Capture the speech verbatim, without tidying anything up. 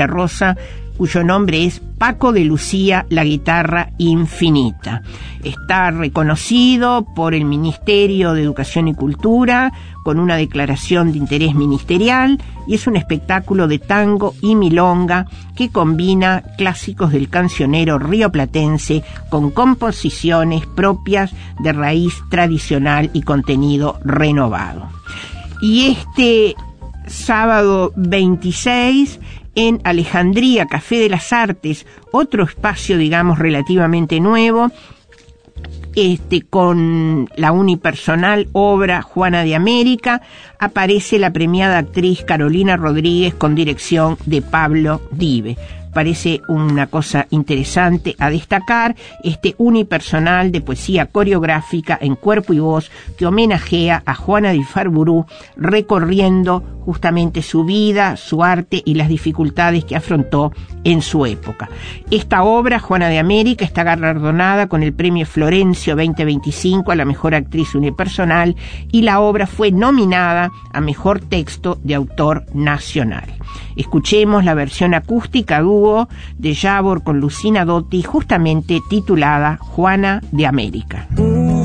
Santa Rosa, cuyo nombre es Paco de Lucía, la guitarra infinita. Está reconocido por el Ministerio de Educación y Cultura con una declaración de interés ministerial y es un espectáculo de tango y milonga que combina clásicos del cancionero rioplatense con composiciones propias de raíz tradicional y contenido renovado. Y este sábado veintiséis en Alejandría, Café de las Artes, otro espacio, digamos, relativamente nuevo, este, con la unipersonal obra Juana de América, aparece la premiada actriz Carolina Rodríguez con dirección de Pablo Dive. Parece una cosa interesante a destacar, este unipersonal de poesía coreográfica en cuerpo y voz que homenajea a Juana de Ifarburú, recorriendo justamente su vida, su arte y las dificultades que afrontó en su época. Esta obra, Juana de América, está galardonada con el Premio Florencio veinte veinticinco a la mejor actriz unipersonal y la obra fue nominada a mejor texto de autor nacional. Escuchemos la versión acústica dúo de Yavor con Lucina Dotti, justamente titulada Juana de América.